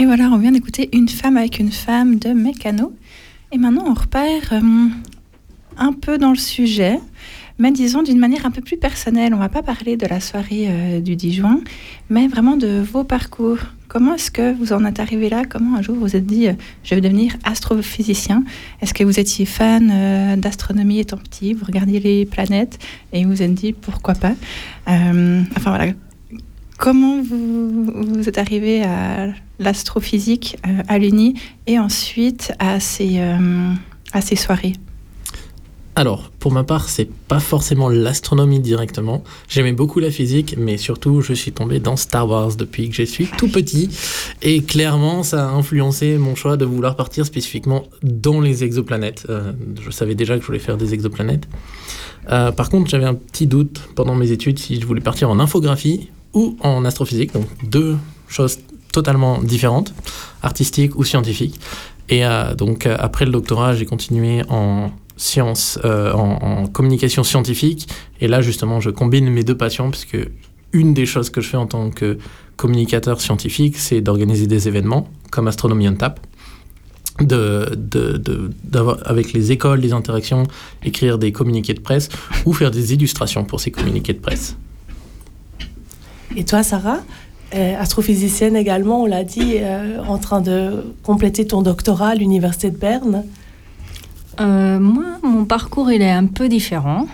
Et voilà, on vient d'écouter Une femme avec une femme de Mécano. Et maintenant, on repère un peu dans le sujet, mais disons d'une manière un peu plus personnelle. On ne va pas parler de la soirée du 10 juin, mais vraiment de vos parcours. Comment est-ce que vous en êtes arrivé là? Comment un jour vous vous êtes dit je vais devenir astrophysicien? Est-ce que vous étiez fan d'astronomie étant petit? Vous regardiez les planètes et vous vous êtes dit pourquoi pas? Enfin voilà. Comment vous êtes arrivé à l'astrophysique à l'Uni et ensuite à ces soirées? Alors, pour ma part, c'est pas forcément l'astronomie directement. J'aimais beaucoup la physique, mais surtout, je suis tombé dans Star Wars depuis que je suis tout petit. Et clairement, ça a influencé mon choix de vouloir partir spécifiquement dans les exoplanètes. Je savais déjà que je voulais faire des exoplanètes. Par contre, j'avais un petit doute pendant mes études si je voulais partir en infographie ou en astrophysique. Donc, deux choses totalement différentes, artistiques ou scientifiques. Et donc, après le doctorat, j'ai continué en sciences, en communication scientifique. Et là, justement, je combine mes deux passions, puisque une des choses que je fais en tant que communicateur scientifique, c'est d'organiser des événements, comme Astronomy on Tap, d'avoir, avec les écoles, les interactions, écrire des communiqués de presse, ou faire des illustrations pour ces communiqués de presse. Et toi, Sarah, astrophysicienne également, on l'a dit, en train de compléter ton doctorat à l'Université de Berne. Moi, mon parcours, il est un peu différent.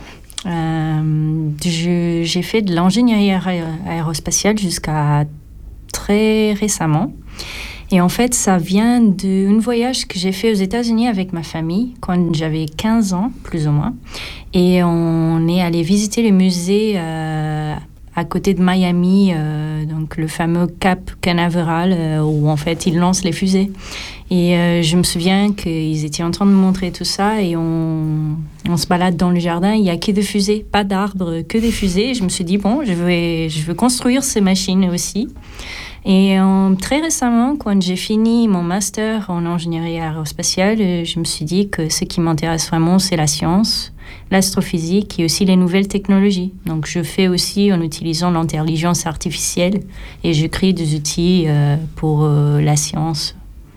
J'ai fait de l'ingénierie aérospatiale jusqu'à très récemment. Et en fait, ça vient d'un voyage que j'ai fait aux États-Unis avec ma famille quand j'avais 15 ans, plus ou moins. Et on est allé visiter les musées à côté de Miami, donc le fameux Cap Canaveral, où en fait ils lancent les fusées. Et je me souviens qu'ils étaient en train de me montrer tout ça et on se balade dans le jardin, il n'y a que des fusées, pas d'arbres, que des fusées. Et je me suis dit, bon, je veux construire ces machines aussi. Et très récemment, quand j'ai fini mon master en ingénierie aérospatiale, je me suis dit que ce qui m'intéresse vraiment, c'est la science, l'astrophysique et aussi les nouvelles technologies. Donc je fais aussi en utilisant l'intelligence artificielle et je crée des outils pour la science.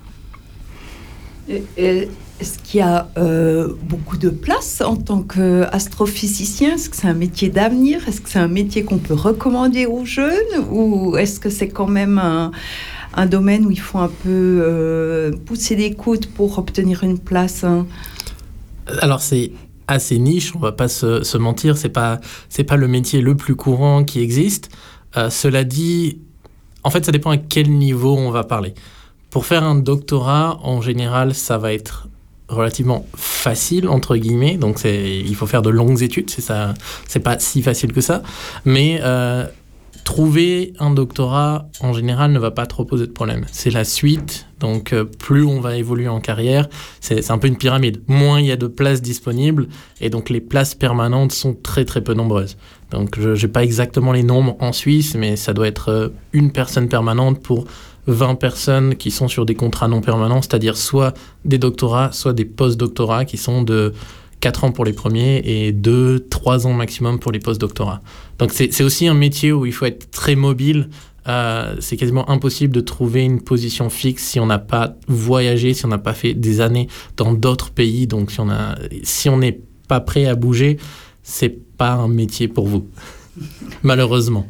Est-ce qu'il y a beaucoup de place en tant qu'astrophysicien? Est-ce que c'est un métier d'avenir? Est-ce que c'est un métier qu'on peut recommander aux jeunes? Ou est-ce que c'est quand même un domaine où il faut un peu pousser des coudes pour obtenir une place? Alors c'est assez niche, on va pas se mentir, c'est pas le métier le plus courant qui existe. Cela dit, en fait ça dépend à quel niveau on va parler. Pour faire un doctorat, en général, ça va être relativement facile, entre guillemets. Donc, il faut faire de longues études. C'est pas si facile que ça. Mais trouver un doctorat, en général, ne va pas trop poser de problème. C'est la suite. Donc, plus on va évoluer en carrière, c'est un peu une pyramide. Moins il y a de places disponibles. Et donc, les places permanentes sont très, très peu nombreuses. Donc, je n'ai pas exactement les nombres en Suisse, mais ça doit être une personne permanente pour 20 personnes qui sont sur des contrats non permanents, c'est-à-dire soit des doctorats, soit des post-doctorats qui sont de 4 ans pour les premiers et 2-3 ans maximum pour les post-doctorats. Donc c'est aussi un métier où il faut être très mobile. C'est quasiment impossible de trouver une position fixe si on n'a pas voyagé, si on n'a pas fait des années dans d'autres pays. Donc si on n'est pas prêt à bouger, c'est pas un métier pour vous, malheureusement.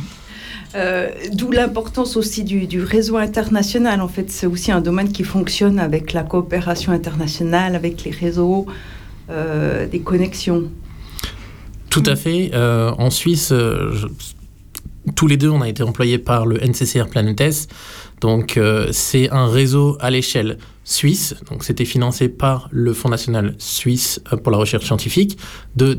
D'où l'importance aussi du réseau international. En fait, c'est aussi un domaine qui fonctionne avec la coopération internationale, avec les réseaux, des connexions. Tout à fait. En Suisse, tous les deux, on a été employés par le NCCR Planetes. Donc, c'est un réseau à l'échelle suisse. Donc, c'était financé par le Fonds national suisse pour la recherche scientifique de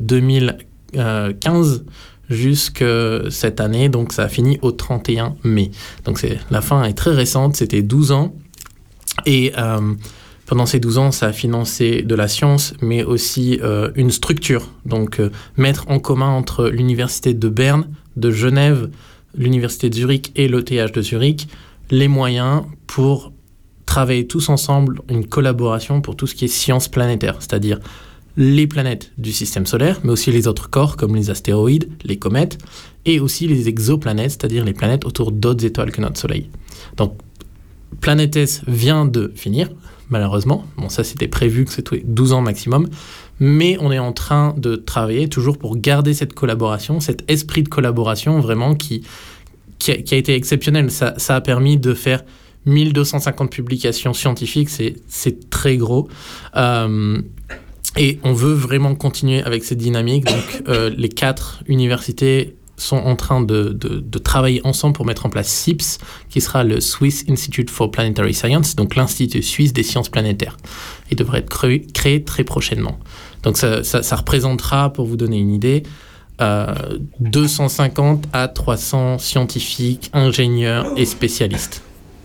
2015 jusqu'à cette année, donc ça a fini au 31 mai. Donc la fin est très récente, c'était 12 ans. Et pendant ces 12 ans, ça a financé de la science, mais aussi une structure. Donc mettre en commun entre l'Université de Berne, de Genève, l'Université de Zurich et l'ETH de Zurich, les moyens pour travailler tous ensemble, une collaboration pour tout ce qui est science planétaire, c'est-à-dire les planètes du système solaire, mais aussi les autres corps comme les astéroïdes, les comètes, et aussi les exoplanètes, c'est-à-dire les planètes autour d'autres étoiles que notre Soleil. Donc, Planète S vient de finir, malheureusement. Bon, ça, c'était prévu que c'était 12 ans maximum. Mais on est en train de travailler toujours pour garder cette collaboration, cet esprit de collaboration vraiment qui a été exceptionnel. Ça a permis de faire 1250 publications scientifiques, c'est très gros. Et on veut vraiment continuer avec cette dynamique. Donc, les 4 universités sont en train de travailler ensemble pour mettre en place SIPS, qui sera le Swiss Institute for Planetary Science, donc l'Institut suisse des sciences planétaires. Il devrait être créé très prochainement. Donc ça représentera, pour vous donner une idée, 250 à 300 scientifiques, ingénieurs et spécialistes.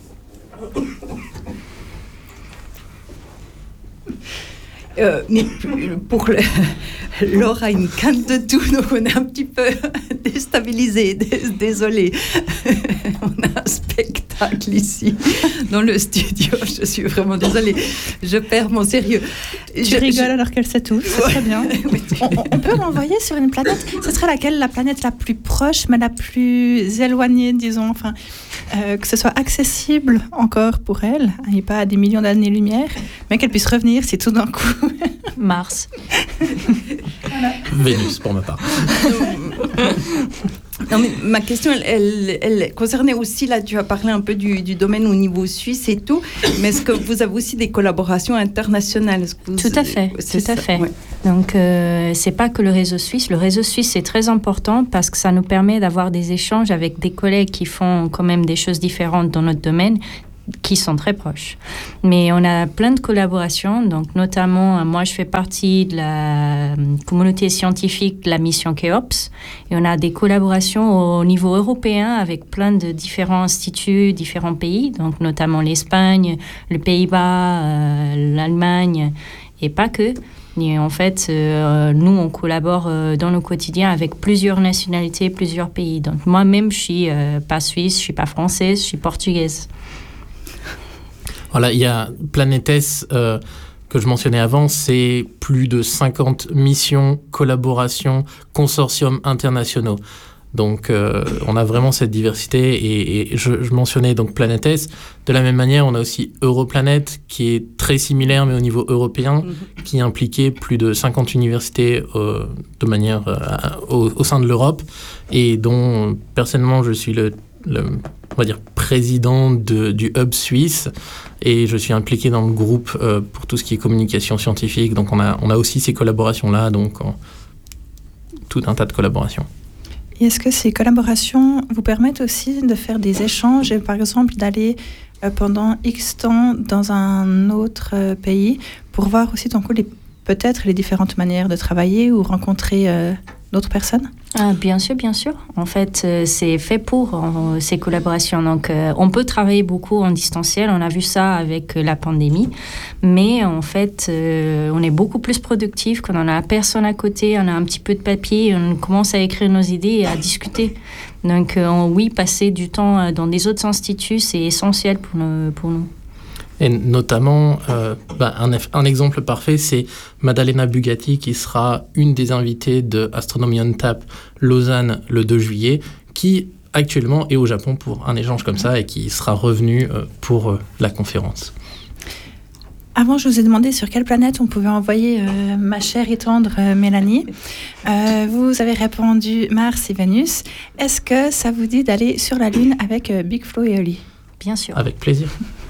Mais pour Laure a une canne de tout, donc on est un petit peu déstabilisé, désolé. On a un spectacle ici dans le studio, je suis vraiment désolée, je perds mon sérieux. Tu rigoles alors qu'elle s'étouffe, c'est très bien. On peut l'envoyer sur une planète, ce serait laquelle la planète la plus proche, mais la plus éloignée, disons, enfin, que ce soit accessible encore pour elle, et pas à des millions d'années-lumière, mais qu'elle puisse revenir si tout d'un coup... Mars. Voilà. Vénus, pour ma part. Non, mais ma question, elle concernait aussi, là, tu as parlé un peu du domaine au niveau suisse et tout, mais est-ce que vous avez aussi des collaborations internationales? Tout à fait, tout à fait. Ouais. Donc, c'est pas que le réseau suisse. Le réseau suisse, c'est très important parce que ça nous permet d'avoir des échanges avec des collègues qui font quand même des choses différentes dans notre domaine, qui sont très proches. Mais on a plein de collaborations, donc notamment, moi je fais partie de la communauté scientifique de la mission Cheops, et on a des collaborations au niveau européen avec plein de différents instituts, différents pays, donc notamment l'Espagne, les Pays-Bas, l'Allemagne, et pas que. Et en fait, nous, on collabore dans le quotidien avec plusieurs nationalités, plusieurs pays. Donc moi-même, je suis pas suisse, je suis pas française, je suis portugaise. Voilà, il y a Planète S que je mentionnais avant, c'est plus de 50 missions, collaborations, consortiums internationaux. Donc, on a vraiment cette diversité et je mentionnais donc Planète S. De la même manière, on a aussi Europlanète qui est très similaire mais au niveau européen, qui impliquait plus de 50 universités de manière au sein de l'Europe et dont personnellement je suis le on va dire président du hub suisse et je suis impliqué dans le groupe pour tout ce qui est communication scientifique. Donc on a aussi ces collaborations-là, donc tout un tas de collaborations. Et est-ce que ces collaborations vous permettent aussi de faire des échanges et par exemple d'aller pendant X temps dans un autre pays pour voir aussi donc peut-être les différentes manières de travailler ou rencontrer d'autres personnes? Bien sûr, bien sûr. En fait, c'est fait pour ces collaborations. Donc, on peut travailler beaucoup en distanciel. On a vu ça avec la pandémie. Mais en fait, on est beaucoup plus productif quand on a personne à côté, on a un petit peu de papier, on commence à écrire nos idées et à discuter. Donc, oui, passer du temps dans des autres instituts, c'est essentiel pour nous. Et notamment, un exemple parfait, c'est Maddalena Bugatti, qui sera une des invitées de Astronomy on Tap Lausanne le 2 juillet, qui actuellement est au Japon pour un échange comme ça et qui sera revenue pour la conférence. Avant, je vous ai demandé sur quelle planète on pouvait envoyer ma chère et tendre Mélanie. Vous avez répondu Mars et Vénus. Est-ce que ça vous dit d'aller sur la Lune avec Big Flo et Oli? Bien sûr. Avec plaisir.